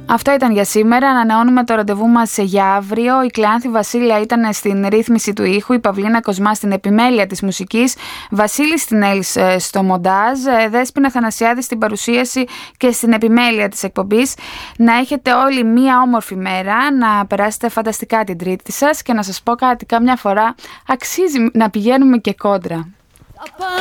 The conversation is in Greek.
Αυτό ήταν για σήμερα. Ανανεώνουμε το ραντεβού μας για αύριο. Η Κλεάνθη Βασίλεια ήταν στην ρύθμιση του ήχου, η Παυλίνα Κοσμά στην επιμέλεια της μουσικής, Βασίλης Τινέλης στο μοντάζ, Δέσποινα Θανασιάδη στην παρουσίαση και στην επιμέλεια της εκπομπής. Να έχετε όλοι μία όμορφη μέρα, να περάσετε φανταστικά την Τρίτη σας και να σας πω κάτι, κάμια φορά αξίζει να πηγαίνουμε και κόντρα.